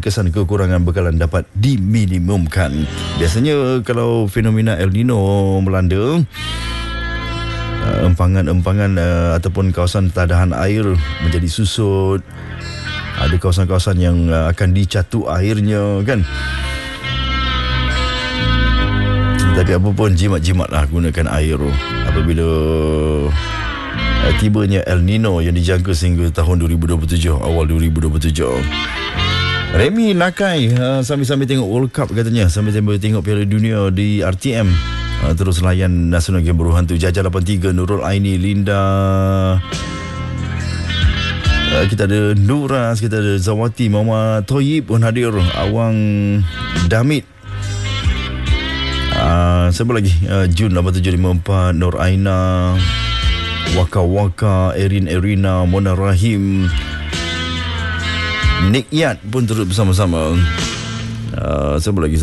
kesan kekurangan bekalan dapat diminimumkan. Biasanya kalau fenomena El Nino melanda, empangan-empangan ataupun kawasan tadahan air menjadi susut. Ada kawasan-kawasan yang akan dicatu airnya kan. Tapi apa pun, jimat-jimatlah gunakan air apabila tibanya El Nino yang dijangka sehingga tahun 2027, awal 2027. Remy Nakai sambil-sambil tengok World Cup katanya, sambil-sambil tengok Piala Dunia di RTM, terus layan Nasional Game Berhantu. Jajah 83, Nurul Aini, Linda, kita ada Nuras, kita ada Zawati, Mama Toyib pun hadir, Awang Damit. Siapa lagi? Jun 8754, Nur Aina, Waka Waka, Erin Erina, Mona Rahim, Nick Yat pun turut bersama-sama. Siapa lagi?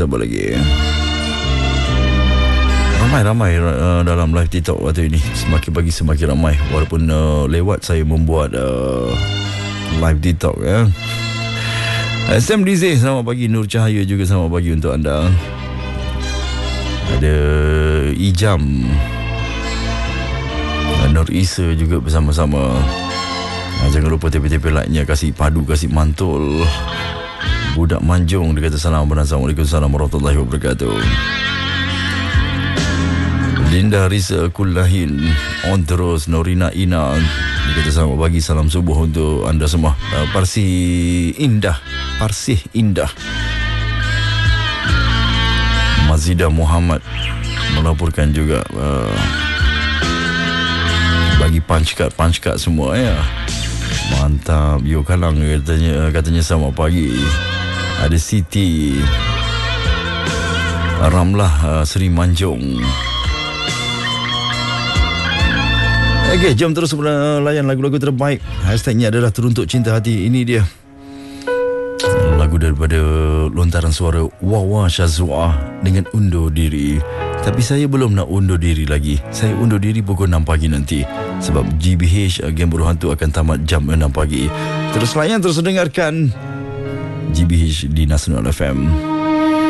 Ramai dalam live TikTok waktu ini. Semakin pagi semakin ramai. Walaupun lewat saya membuat live TikTok ya. Sam Dize, selamat pagi. Nur Cahaya juga selamat pagi untuk anda. Ada Ijam, Nur Isa juga bersama-sama. Jangan lupa tepi-tepi like-nya, kasih padu, kasih mantul. Budak Manjung, dia kata salam. Assalamualaikum warahmatullahi wabarakatuh. Linda Risa Kullahin on terus. Norina Ina, dia kata selamat pagi, salam subuh untuk anda semua. Parsih Indah Mazidah Muhammad melaporkan juga, bagi punch card semua ya. Mantap. Yo Kalang katanya selamat pagi. Ada Siti Ramlah Seri Manjung. Okey, jom terus layan lagu-lagu terbaik. Hashtagnya adalah Teruntuk Cinta Hati. Ini dia lagu daripada lontaran suara Wawa Syazwa dengan Undur Diri. Tapi saya belum nak undur diri lagi. Saya undur diri pukul 6 pagi nanti, sebab GBH Game Berhantu akan tamat jam 6 pagi. Terus layan, terus dengarkan GBH di Nasional FM.